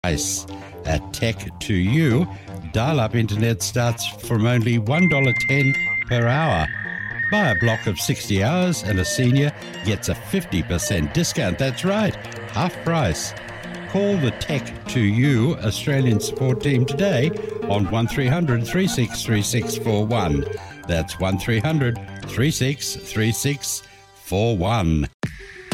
price. At Tech2U, dial-up internet starts from only $1.10 per hour. Buy a block of 60 hours and a senior gets a 50% discount. That's right, half price. Call the Tech2U Australian support team today on 1300 363641. That's 1300 363641.